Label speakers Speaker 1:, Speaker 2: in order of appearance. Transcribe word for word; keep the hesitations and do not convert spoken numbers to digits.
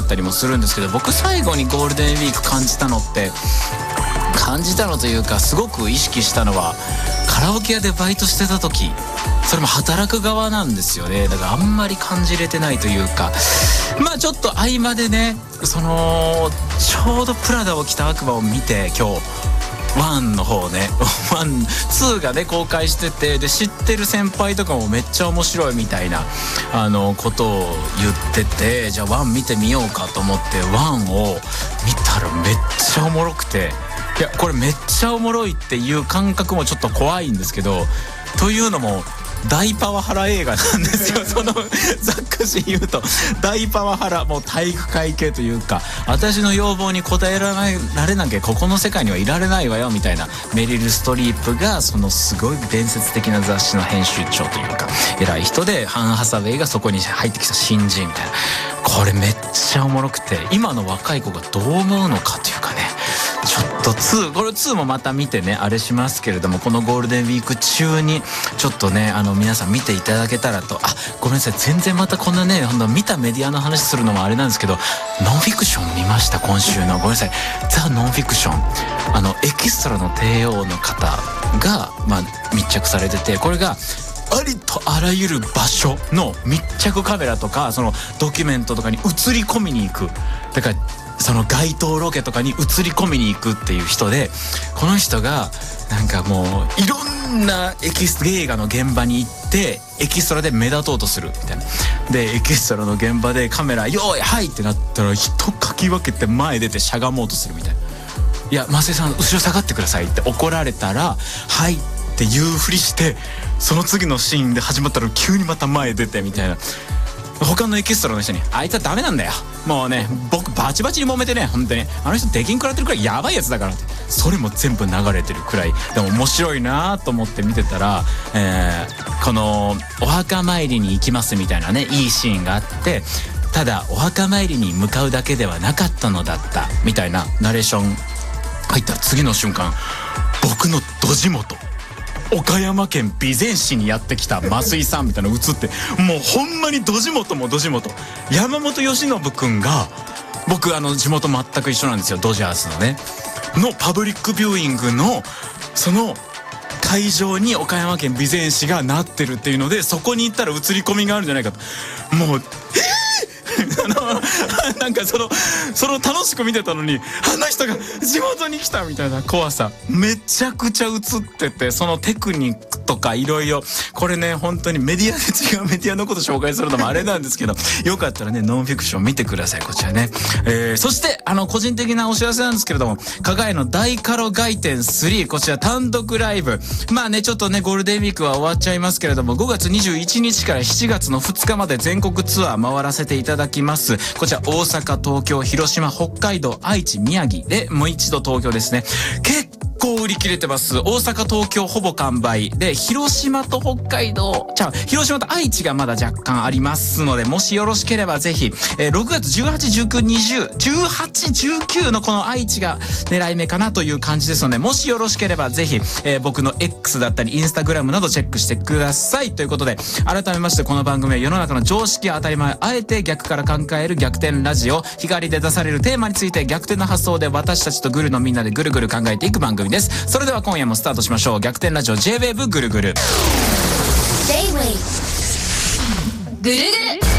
Speaker 1: ったりもするんですけど、僕最後にゴールデンウィーク感じたのって感じたのというかすごく意識したのは、カラオケ屋でバイトしてた時、それも働く側なんですよね。だからあんまり感じれてないというか、まあちょっと合間でね、そのちょうどプラダを着た悪魔を見て、今日ワンの方ね、ワン、ツーがね公開してて、で知ってる先輩とかもめっちゃ面白いみたいなあのことを言ってて、じゃあワン見てみようかと思ってワンを見たらめっちゃおもろくて、いやこれめっちゃおもろいっていう感覚もちょっと怖いんですけど、というのも大パワハラ映画なんですよ。そのざっくし言うと大パワハラ、もう体育会系というか、私の要望に応えられられなきゃここの世界にはいられないわよみたいな、メリル・ストリープがそのすごい伝説的な雑誌の編集長というか偉い人で、ハン・ハサウェイがそこに入ってきた新人みたいな、これめっちゃおもろくて、今の若い子がどう思うのかというかね、ちょっとツー、これツーもまた見てねあれしますけれども、このゴールデンウィーク中にちょっとねあの皆さん見ていただけたらと。あ、ごめんなさい、全然またこんなねほんと見たメディアの話するのもあれなんですけど、ノンフィクション見ました、今週の。ごめんなさい、ザ・ノンフィクション、あのエキストラの帝王の方が、まあ、密着されてて、これがありとあらゆる場所の密着カメラとか、そのドキュメントとかに映り込みに行く、だからその街頭ロケとかに映り込みに行くっていう人で、この人がなんかもういろんなエキス映画の現場に行ってエキストラで目立とうとするみたいな。でエキストラの現場でカメラ用意はいってなったら、人かき分けて前出てしゃがもうとするみたいな。いや増井さん後ろ下がってくださいって怒られたら、はいって言うふりして、その次のシーンで始まったら急にまた前出てみたいな。他のエキストラの人に、あいつはダメなんだよ、もうね僕バチバチに揉めてね、本当にあの人出禁食らってるくらいヤバいやつだからって、それも全部流れてるくらいでも面白いなと思って見てたら、えー、このお墓参りに行きますみたいなねいいシーンがあって、ただお墓参りに向かうだけではなかったのだったみたいなナレーション入ったら、次の瞬間僕のど地元岡山県備前市にやってきた増井さんみたいなの映って、もうほんまにど地元もど地元、山本由伸くんが、僕あの地元全く一緒なんですよ、ドジャースのねのパブリックビューイングのその会場に岡山県備前市がなってるっていうので、そこに行ったら映り込みがあるんじゃないかと、もうえーあのなんかそのその楽しく見てたのに、あの人が地元に来たみたいな怖さめちゃくちゃ映ってて、そのテクニックとかいろいろ、これね本当にメディアで違うメディアのこと紹介するのもあれなんですけど、よかったらねノンフィクション見てください、こちらね。えー、そしてあの個人的なお知らせなんですけれども、加賀屋の大カロ外典スリー、こちら単独ライブ、まあねちょっとねゴールデンウィークは終わっちゃいますけれども、ごがつにじゅういちにちからしちがつのふつかまで全国ツアー回らせていただきます。こちら大阪、東京、広島、北海道、愛知、宮城でもう一度東京ですね。結構売り切れてます。大阪、東京ほぼ完売で、広島と北海道、じゃあ広島と愛知がまだ若干ありますので、もしよろしければぜひ、えー、ろくがつじゅうはち、じゅうく、にじゅう、じゅうはち、じゅうきゅうのこの愛知が狙い目かなという感じですので、もしよろしければぜひ、えー、僕の X だったりインスタグラムなどチェックしてくださいということで、改めましてこの番組は世の中の常識や当たり前あえて逆から考える逆転ラジオ、日替わりで出されるテーマについて逆転の発想で私たちとグルのみんなでぐるぐる考えていく番組です。それでは今夜もスタートしましょう。逆転ラジオ J-ウェーブ ぐるぐる J-ウェーブ ぐるぐる